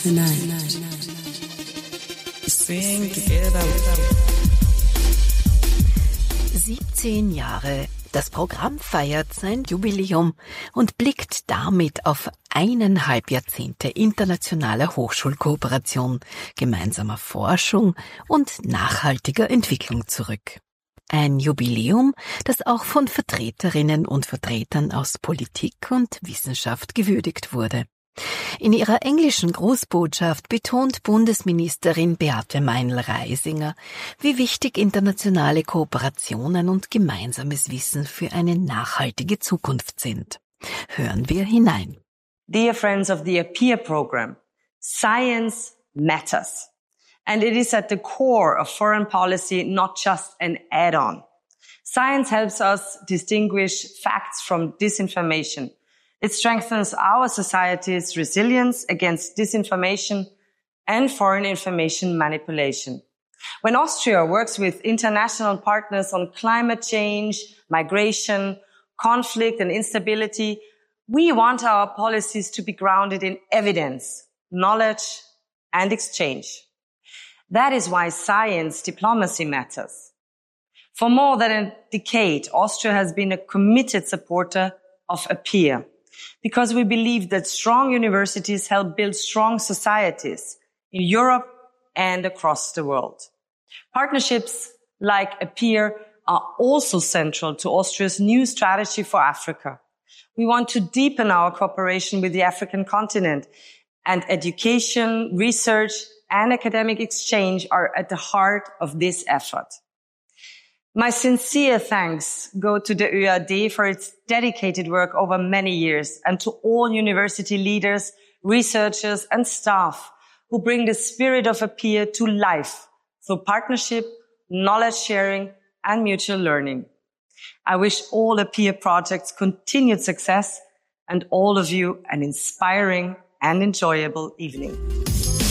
Sing together. 17 Jahre. Das Programm feiert sein Jubiläum und blickt damit auf 1,5 Jahrzehnte internationaler Hochschulkooperation, gemeinsamer Forschung und nachhaltiger Entwicklung zurück. Ein Jubiläum, das auch von Vertreterinnen und Vertretern aus Politik und Wissenschaft gewürdigt wurde. In ihrer englischen Grußbotschaft betont Bundesministerin Beate Meinl-Reisinger, wie wichtig internationale Kooperationen und gemeinsames Wissen für eine nachhaltige Zukunft sind. Hören wir hinein. Dear friends of the APPEAR program, science matters. And it is at the core of foreign policy, not just an add-on. Science helps us distinguish facts from disinformation. It strengthens our society's resilience against disinformation and foreign information manipulation. When Austria works with international partners on climate change, migration, conflict and instability, we want our policies to be grounded in evidence, knowledge and exchange. That is why science diplomacy matters. For more than a decade, Austria has been a committed supporter of APPEAR, because we believe that strong universities help build strong societies in Europe and across the world. Partnerships like APPEAR are also central to Austria's new strategy for Africa. We want to deepen our cooperation with the African continent, and education, research, and academic exchange are at the heart of this effort. My sincere thanks go to the ÖAD for its dedicated work over many years, and to all university leaders, researchers, and staff who bring the spirit of APPEAR to life through partnership, knowledge sharing, and mutual learning. I wish all APPEAR projects continued success and all of you an inspiring and enjoyable evening.